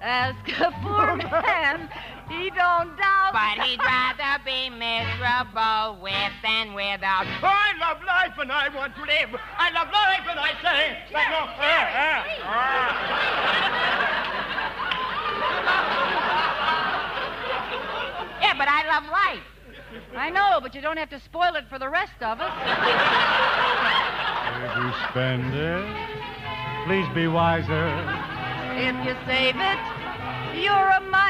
Ask a poor man, he don't doubt. But he'd rather be miserable with than without. I love life and I want to live. I love life and I say... Yeah, but I love life. I know, but you don't have to spoil it for the rest of us. If you spend it, please be wiser. If you save it, you're a